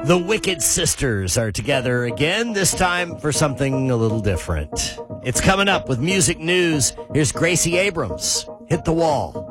The Wicked Sisters are together again, this time for something a little different. It's coming up with music news. Here's Gracie Abrams. Hit the Wall.